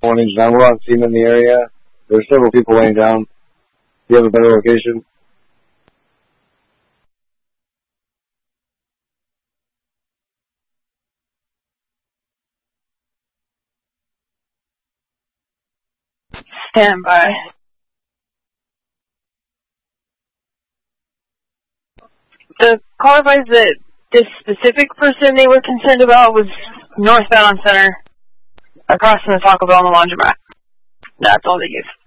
1 inch down. We're on scene in the area. There's several people laying down. Do you have a better location? Stand by. The call advised that this specific person they were concerned about was northbound on Center, across from the Taco Bell and the laundromat. That's all they gave.